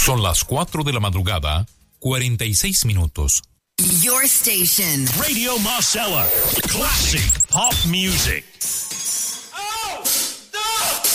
Son las 4 de la madrugada, 46 minutos. Your station. Radio Marcella. Classic pop music.